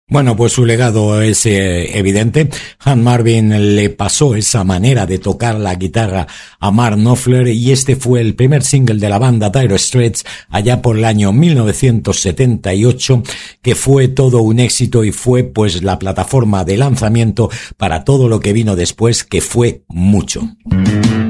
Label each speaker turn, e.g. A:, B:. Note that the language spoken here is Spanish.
A: Bueno, pues su legado es evidente. Han Marvin le pasó esa manera de tocar la guitarra a Mark Knopfler y este fue el primer single de la banda Dire Straits allá por el año 1978, que fue todo un éxito y fue pues la plataforma de lanzamiento para todo lo que vino después, que fue mucho.